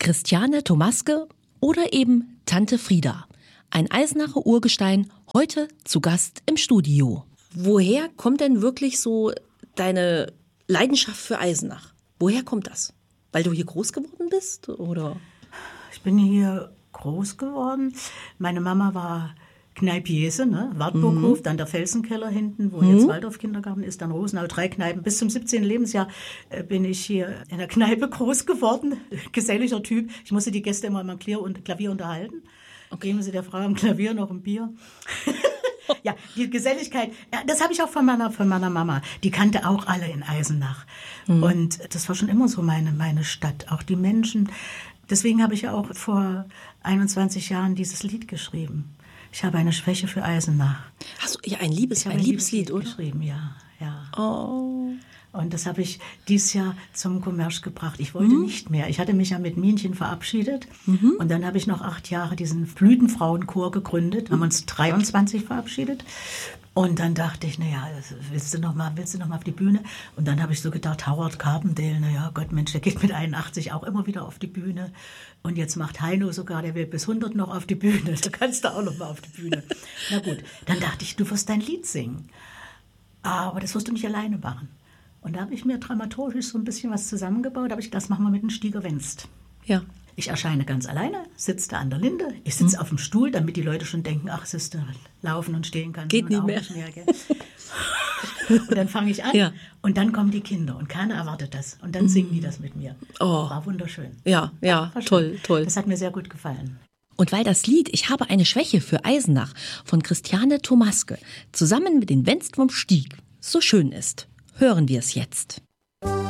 Christiane Thomaske oder eben Tante Frieda. Ein Eisenacher Urgestein, heute zu Gast im Studio. Woher kommt denn wirklich so deine Leidenschaft für Eisenach? Woher kommt das? Weil du hier groß geworden bist, oder? Ich bin hier groß geworden. Meine Mama war Kneipiese, ne? Wartburghof, dann der Felsenkeller hinten, wo jetzt Waldorf-Kindergarten ist, dann Rosenau, 3 Kneipen. Bis zum 17. Lebensjahr bin ich hier in der Kneipe groß geworden. Geselliger Typ. Ich musste die Gäste immer am Klavier unterhalten. Okay. Geben Sie der Frau am Klavier noch ein Bier. Ja, die Geselligkeit, ja, das habe ich auch von meiner Mama. Die kannte auch alle in Eisenach. Und das war schon immer so meine Stadt, auch die Menschen. Deswegen habe ich ja auch vor 21 Jahren dieses Lied geschrieben. Ich habe eine Schwäche für Eisenach. Hast du ja ein Liebeslied, oder? Geschrieben, ja. Oh. Und das habe ich dieses Jahr zum Kommerz gebracht. Ich wollte nicht mehr. Ich hatte mich ja mit Minchen verabschiedet. Und dann habe ich noch 8 Jahre diesen Blütenfrauenchor gegründet. Haben uns 23 verabschiedet. Und dann dachte ich, naja, willst du noch mal auf die Bühne? Und dann habe ich so gedacht, Howard Carpendale, naja, Gott, Mensch, der geht mit 81 auch immer wieder auf die Bühne. Und jetzt macht Heino sogar, der will bis 100 noch auf die Bühne. Da kannst du auch noch mal auf die Bühne. Na gut, dann dachte ich, du wirst dein Lied singen. Aber das wirst du nicht alleine machen. Und da habe ich mir dramaturgisch so ein bisschen was zusammengebaut. Da habe ich gedacht, das machen wir mit dem Stieger Wenst. Ja. Ich erscheine ganz alleine, sitze da an der Linde. Ich sitze auf dem Stuhl, damit die Leute schon denken, ach, siehste, laufen und stehen kann. Geht nicht mehr. Gell? Und dann fange ich an und dann kommen die Kinder und keiner erwartet das. Und dann singen die das mit mir. Oh. War wunderschön. Ja, war toll. Das hat mir sehr gut gefallen. Und weil das Lied Ich habe eine Schwäche für Eisenach von Christiane Thomaske zusammen mit den Wenst vom Stieg so schön ist, hören wir es jetzt.